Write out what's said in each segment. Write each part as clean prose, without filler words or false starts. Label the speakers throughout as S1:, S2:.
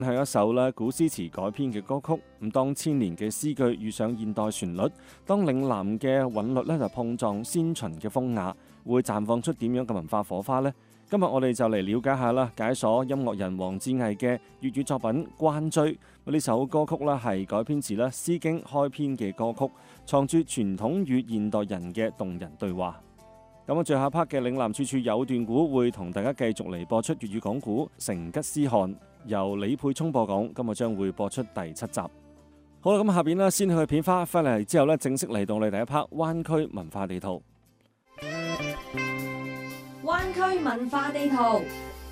S1: 係一首咧古詩詞改編嘅歌曲。咁當千年嘅詩句遇上現代旋律，當嶺南嘅韻律咧就碰撞先秦嘅風雅，會綻放出點樣嘅文化火花呢？今日我哋就嚟了解下啦，解鎖音樂人黃志毅嘅粵語作品《關雎》。呢首歌曲咧係改編自《詩經》開篇嘅歌曲，藏住傳統與現代人嘅動人對話。咁啊，最後一 part 嘅嶺南處處有段古，會同大家繼續嚟播出粵語講古《成吉思汗》，由李沛聰播講。今日將會播出第7集。好啦，咁下邊咧先去片花，翻嚟之後咧正式嚟到我哋第一 part 灣區文化地圖。
S2: 灣區文化地圖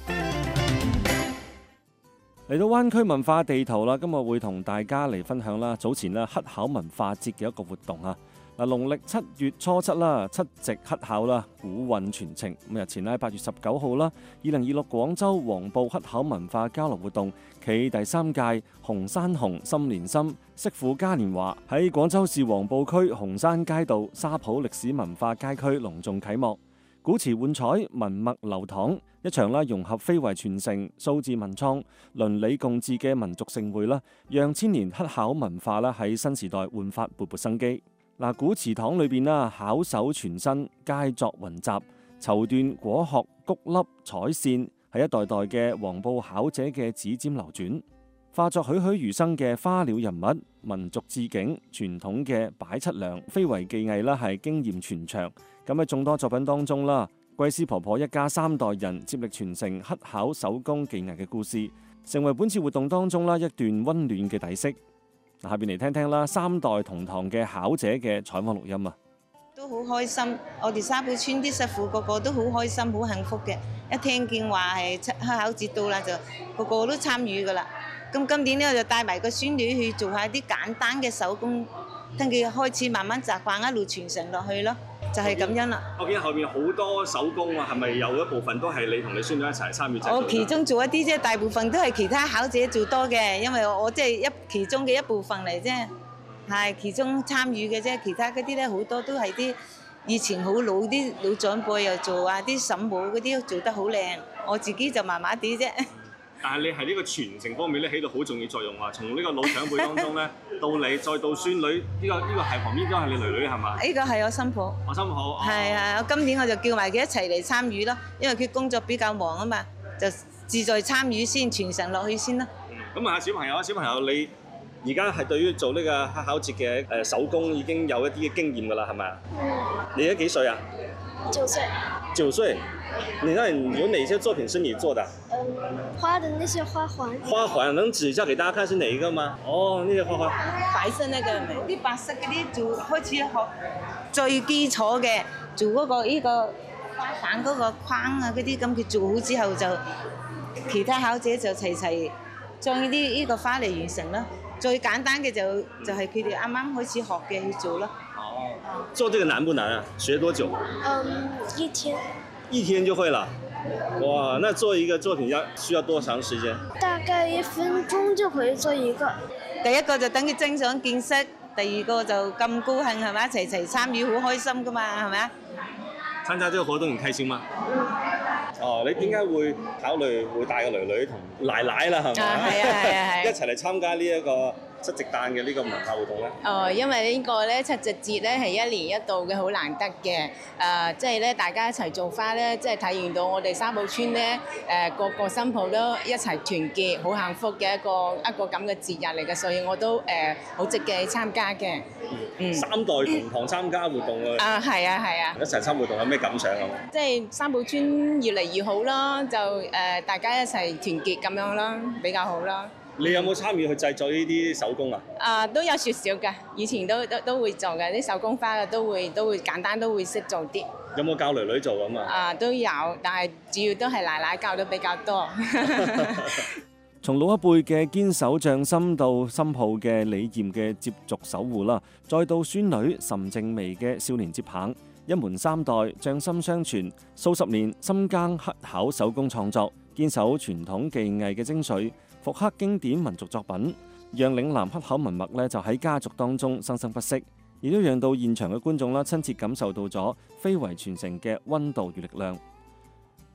S1: 嚟到灣區文化地圖啦，今日會同大家嚟分享啦，早前咧乞巧文化節嘅一個活動啊。嗱，農曆7月初7啦，七夕乞巧啦，古韻傳情。咁日前咧8月19號啦，2026廣州黃埔乞巧文化交流活動暨第3屆紅山紅心連心惜富嘉年華喺廣州市黃埔區紅山街道沙浦歷史文化街區隆重啟幕。古詞換彩，文墨流淌，一場融合非遺傳承、數字文創、鄰里共治嘅民族盛會啦，讓千年乞巧文化啦喺新時代煥發勃勃生機。古祠堂裏邊啦，巧手傳身，佳作雲集，綢緞、果殼、穀粒、彩線，係一代代嘅黃埔巧者嘅指尖流轉，化作栩栩如生嘅花鳥人物、民族志景、傳統嘅擺七娘、非遺技藝啦，係經驗傳長。咁喺眾多作品當中啦，貴師婆婆一家3代人接力傳承乞巧手工技藝嘅故事，成為本次活動當中啦一段溫暖嘅底色。下邊嚟聽聽啦，3代同堂嘅巧者嘅採訪錄音啊！
S3: 都好開心，我哋沙埔村啲媳婦個個都好開心，好幸福嘅。一聽見話係乞巧節到啦，就個個都參與噶啦。咁今年呢，我就帶埋個孫女去做下啲簡單嘅手工，等佢開始慢慢習慣，一路傳承落去咯。就係咁樣啦。
S4: 我見後面好多手工啊，係咪有一部分都係你同你孫女一齊參與製作？
S3: 我其中做一啲啫，大部分都係其他巧者做多嘅，因為我即係其中嘅一部分嚟啫，係其中參與嘅啫。其他嗰啲咧好多都係啲以前好老啲老長輩又做啊，啲嬸母嗰啲做得好靚，我自己就麻麻地啫。
S4: 但係你係呢個傳承方面咧起到好重要作用啊！從呢個老長輩當中咧，到你再到孫女，呢個係旁邊都係你女女係嘛？
S3: 呢個係我新抱。
S4: 我新抱。
S3: 係啊，我今年我就叫埋佢一齊嚟參與咯，因為佢工作比較忙啊嘛，就志在參與先，傳承落去先啦。
S4: 咁啊，小朋友，你而家係對於做呢個乞巧節嘅手工已經有一啲嘅經驗㗎啦，係咪啊？你而家幾歲啊
S5: 9歲。
S4: 9歲。那有哪些作品是你做的？
S5: 花的那些花環。
S4: 花環能指一下給大家看是哪一個嗎？哦，那些花環。
S3: 白色那個啲白色嗰啲做開始學最基礎嘅，做嗰個呢個花瓣嗰個框啊嗰啲，咁佢做好之後就其他巧者就齊將呢個花嚟完成啦。最簡單嘅就係佢哋啱啱開始學嘅去做咯。
S4: 哦，做這個難不難啊？學多久
S5: ？1天。
S4: 1天就會了？哇，那做一個作品需要多長時間？
S5: 大概1分鐘就可以做一個。
S3: 第一個就等佢增長見識，第二個就咁高興係咪？一齊參與好開心噶嘛係咪啊？
S4: 參加這個活動你開心嗎？哦，你點解會考慮會帶個女女同奶奶啦係咪？
S3: 係
S4: 一齊嚟參加呢一個七夕誕嘅呢個文化活動咧？
S6: 因為呢個咧七夕節咧係1年1度嘅，好難得嘅。即係咧大家一齊做花咧，即係體現到我哋沙埔村咧個個新抱都一齊團結，好幸福嘅一個咁嘅節日嚟嘅，所以我都好積極參加嘅。
S4: 3代同堂參加活動啊！
S6: 係啊！
S4: 一齊參活動有咩感想啊？
S6: 即係沙埔村越嚟越好咯，就大家一齊團結咁樣咯，比較好咯。
S4: 你有冇參與去製作呢啲手工啊？
S6: 都有少少㗎，以前都會做嘅，啲手工花都會簡單都會識做啲。
S4: 有冇教女女做咁啊？
S6: 都有，但係主要都係奶奶教得比較多。
S1: 從老一輩嘅堅守匠心到新抱嘅理念嘅接續守護啦，再到孫女岑靜薇嘅少年接棒，一門3代匠心相傳，數十年深耕乞巧手工創作，堅守傳統技藝嘅精髓，復刻經典民族作品，讓嶺南乞巧文脈咧就喺家族當中生生不息，亦都讓到現場嘅觀眾啦親切感受到咗非遺傳承嘅溫度與力量。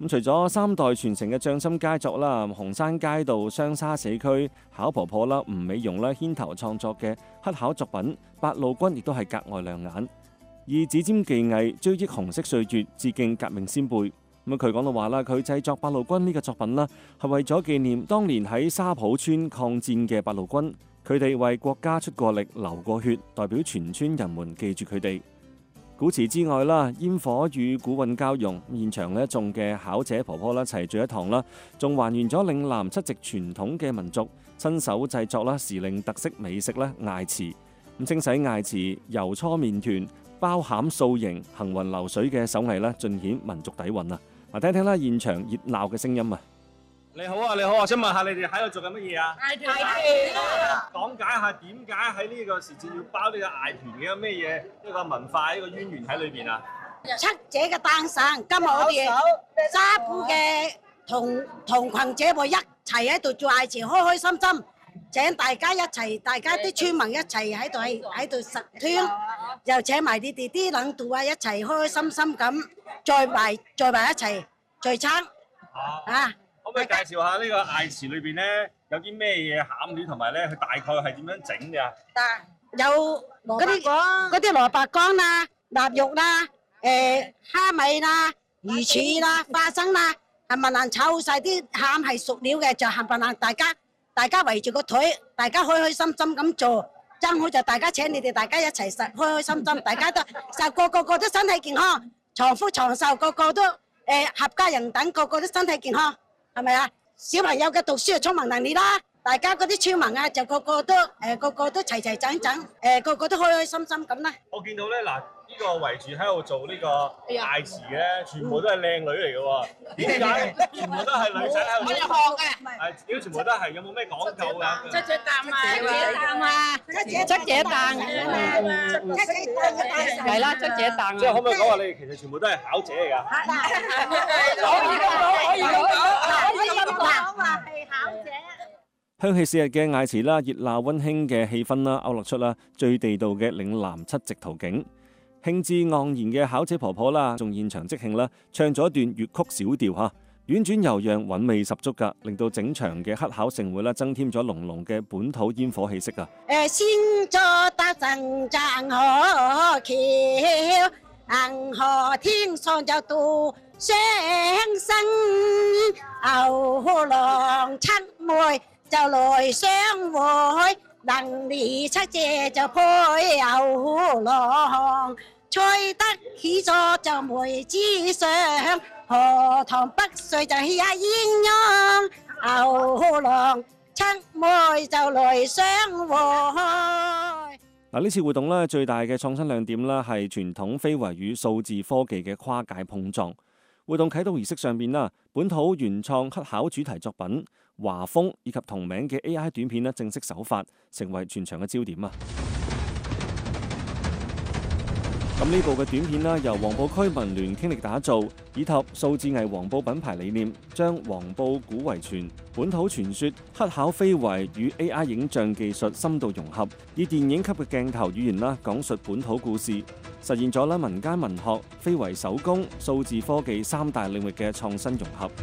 S1: 咁除咗3代傳承嘅匠心佳作啦，紅山街道雙沙社區巧婆婆啦、吳美容啦牽頭創作嘅黑巧作品《八路軍》亦都係格外亮眼，以指尖技藝追憶紅色歲月，致敬革命先輩。咁佢講到話啦，佢製作《八路軍》呢個作品啦，係為咗紀念當年喺沙浦村抗戰嘅八路軍，佢哋為國家出過力、流過血，代表全村人們記住佢哋。古詞之外啦，煙火與古韻交融，現場呢眾嘅巧姐婆婆啦齊聚一堂啦，仲還原咗嶺南7夕傳統嘅民族，親手製作啦時令特色美食咧艾糍，咁清洗艾糍、油搓麵團、包餡塑形、行雲流水嘅手藝咧，盡顯民族底蘊啊！嗱，聽聽啦現場熱鬧嘅聲音啊！
S4: 你好啊，你好啊，想問下你哋喺度做緊乜嘢啊？
S7: 艾團
S4: 講解下點解喺呢個時節要包呢個艾團嘅咩嘢一個文化一個淵源喺裏邊啊？
S7: 七姐嘅誕生，今日我哋沙浦嘅同群姐妹一齊喺度做艾糍，開開心心。請大家一齊，大家啲村民一齊喺度實團，又請埋你哋啲領導啊一齊開開心心咁，再埋一齊聚餐啊！
S4: 可唔可以介紹下呢個艾糍裏邊咧有啲咩嘢餡料，同埋咧佢大概係點樣整嘅？
S7: 有嗰啲蘿蔔乾啦、臘肉啦、蝦米啦、魚翅啦、花生啦，冚唪唥炒好曬啲餡係熟料嘅，就冚唪唥大家圍住個腿，大家開開心心咁做，爭好就大家請你哋大家一齊食，開開心心，大家都就個都身體健康，長福長壽，個都合家人等個都身體健康，係咪啊？小朋友嘅讀書就聰明能力啦，大家嗰啲村民啊就個個都齊齊整整，個個都開開心心咁啦。
S4: 我見到咧嗱，呢個圍住喺度做呢個艾糍嘅咧，全部都係靚女嚟嘅喎。點解全部都係女仔喺度做？
S7: 學嘅，
S4: 係點解全部都係？有冇咩講究㗎？
S7: 七姐誕，係啦，七姐誕。
S4: 即係可唔可以講話你哋其實全部都係巧姐嚟㗎？
S7: 可以咁講話係巧姐。
S1: 香氣4日嘅艾糍啦，熱鬧溫馨嘅氣氛啦，勾勒出啦最地道嘅嶺南7夕圖景。興致盎然嘅巧姐婆婆啦，仲現場即興啦，唱咗一段粵曲小調嚇，婉轉悠揚，韻味十足㗎，令到整場嘅黑巧盛會啦，增添咗濃濃嘅本土煙火氣息啊！
S7: 先做得陣陣河橋，銀河天上就度雙生，牛郎七妹就來相會，能年七姐就配牛郎，吹得起咗就梅子上，荷塘北水就起下鴛鴦，牛郎七妹就來相會。
S1: 嗱，呢次活動咧最大嘅創新亮點啦，係傳統非遺與數字科技嘅跨界碰撞。活動啟動儀式上邊啦，本土原創黑巧主題作品《華風》以及同名嘅 AI 短片咧正式首發，成為全場嘅焦點啊！咁呢部嘅短片啦，由黃埔區文聯傾力打造，以及數字藝黃埔品牌理念，將黃埔古遺傳、本土傳說、黑巧非遺與 AI 影像技術深度融合，以電影級嘅鏡頭語言啦，講述本土故事，實現咗啦民間文學、非遺手工、數字科技3大領域嘅創新融合。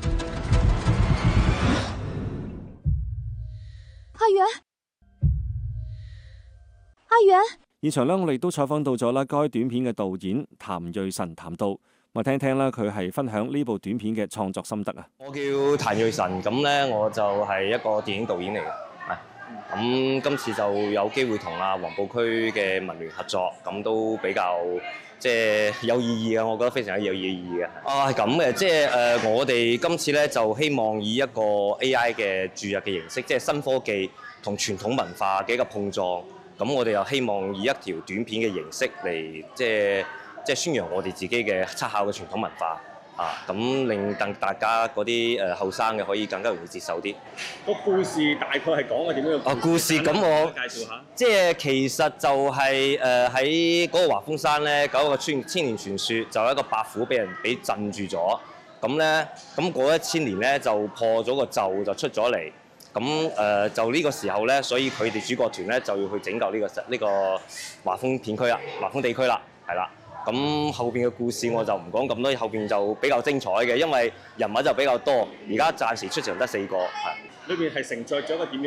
S8: 阿遠，
S1: 現場咧，我哋都採訪到咗啦，該短片嘅導演譚瑞臣譚導，我聽聽啦，佢係分享呢部短片嘅創作心得啊。
S9: 我叫譚瑞臣，咁咧我就係一個電影導演嚟嘅，咁今次就有機會同黃埔區嘅文聯合作，咁都比較即係有意義嘅，我覺得非常之有意義嘅。係咁嘅，即係我哋今次咧就希望以一個 AI 嘅注入嘅形式，即係新科技同傳統文化嘅一個碰撞。咁我哋又希望以一條短片嘅形式嚟，即係宣揚我哋自己嘅黑巧嘅傳統文化咁令大家嗰啲後生嘅可以更加容易接受啲。
S4: 個故事大概係講嘅點樣？
S9: 故事咁我
S4: 介紹下。即
S9: 係其實就係喺嗰個華峰山咧，嗰個千年傳說就有一個白虎俾鎮住咗。咁咧，咁嗰1000年咧就破咗個咒就出咗嚟。咁就呢個時候咧，所以佢哋主角團咧就要去拯救呢個華豐片區啦，華豐地區啦，係啦。 咁後邊嘅故事我就唔講咁多，後邊就比較精彩嘅，因為人物就比較多。而家暫時出場得4個，係。
S4: 裏邊係承載咗一個點樣